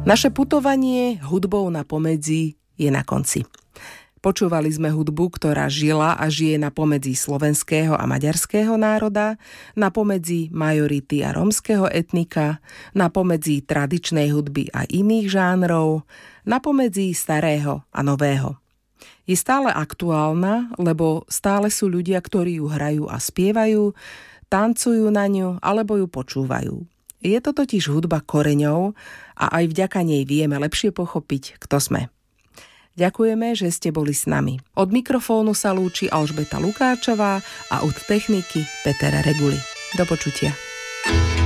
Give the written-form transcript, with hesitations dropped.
Naše putovanie hudbou na pomedzi je na konci. Počúvali sme hudbu, ktorá žila a žije na pomedzi slovenského a maďarského národa, na pomedzi majority a rómskeho etnika, na pomedzi tradičnej hudby a iných žánrov, na pomedzi starého a nového. Je stále aktuálna, lebo stále sú ľudia, ktorí ju hrajú a spievajú, tancujú na ňu alebo ju počúvajú. Je to totiž hudba koreňov a aj vďaka nej vieme lepšie pochopiť, kto sme. Ďakujeme, že ste boli s nami. Od mikrofónu sa lúči Alžbeta Lukáčová a od techniky Peter Reguli. Do počutia.